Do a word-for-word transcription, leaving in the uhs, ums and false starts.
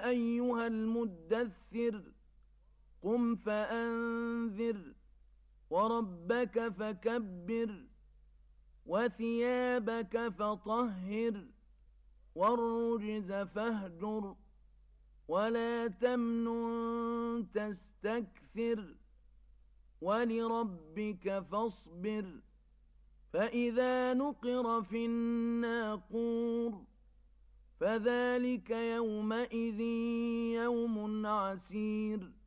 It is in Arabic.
يا أيها المدثر قم فأنذر وربك فكبر وثيابك فطهر والرجز فاهجر ولا تمنن تستكثر ولربك فاصبر فإذا نقر في الناقور فذلك يومئذ يوم عسير